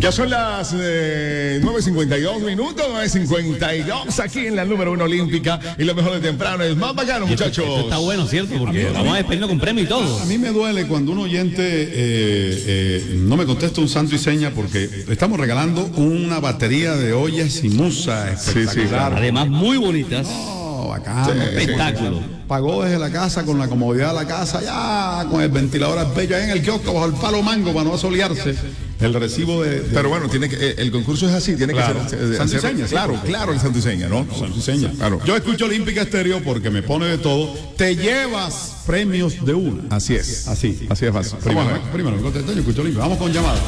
Ya son las 9:52 minutos, 9:52 aquí en la número 1 olímpica. Y lo mejor de temprano es más bacano, muchachos. Esto está bueno, ¿cierto? Porque vamos a despedirnos con premio y todo. A mí me duele cuando un oyente no me contesta un santo y seña, porque estamos regalando una batería de ollas y musa espectacular. Además, muy bonitas. Oh, bacano. Espectáculo. Pagó desde la casa, con la comodidad de la casa, ya con el ventilador al pecho, ahí en el kiosco, bajo el palo mango, para no asolearse. El recibo de... Pero bueno, tiene que, el concurso es así, tiene claro, que ser... santo y seña, claro, el santo y seña, ¿no? Santo y seña. Claro. Yo escucho Olímpica Estéreo porque me pone de todo. Te llevas premios de una. Así es. Así es fácil. Primero, me contesté, yo escucho Olímpica. Vamos con llamada.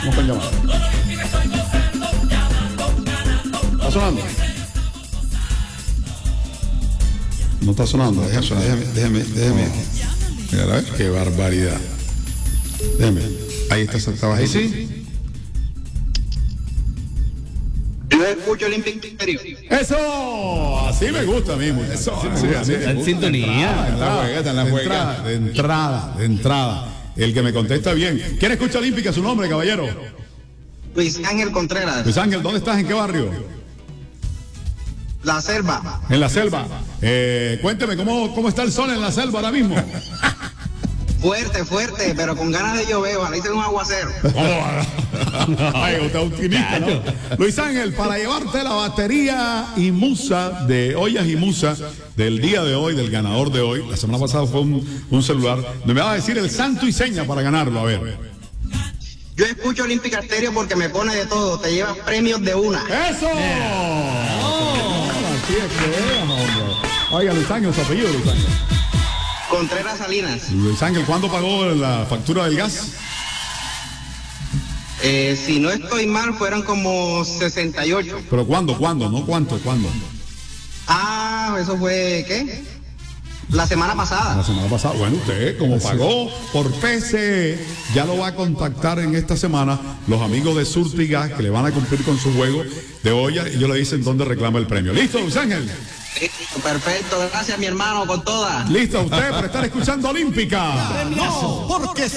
¿Está sonando? No está sonando. Déjeme. Mira, a ver. Qué barbaridad. Déjeme. Ahí está. Ahí sí. Yo escucho Olímpica Estéreo. ¡Eso! Así me gusta a mí, muchachos. Así. Está en sintonía. De entrada. El que me contesta bien. ¿Quién escucha Olímpica? Su nombre, caballero. Luis Ángel Contreras. Luis Ángel, ¿dónde estás? ¿En qué barrio? La Selva. En la selva. Cuénteme, ¿cómo está el sol en la selva ahora mismo? Fuerte, pero con ganas de llover. Ojalá hice un aguacero. Ay, usted es optimista, ¿no? Luis Ángel, para llevarte la batería y musa de ollas y musa del día de hoy, del ganador de hoy. La semana pasada fue un celular. Me va a decir el santo y seña para ganarlo, a ver. Yo escucho Olímpica Estéreo porque me pone de todo. Te llevas premios de una. ¡Eso! Así es que es, hombre. Oiga, Luis Ángel, su apellido, Luis Ángel. Contreras Salinas. Luis Ángel, ¿cuándo pagó la factura del gas? Si no estoy mal, fueron como 68. ¿Pero cuándo? ¿No cuánto? ¿Cuándo? Eso fue, ¿qué? La semana pasada. La semana pasada. Bueno, usted, como pagó por PCE, ya lo va a contactar en esta semana los amigos de Surtigas, que le van a cumplir con su juego de olla, y ellos le dicen dónde reclama el premio. ¿Listo, Luis Ángel? Perfecto, gracias mi hermano, con todas. Listo, usted por estar escuchando Olímpica. No, porque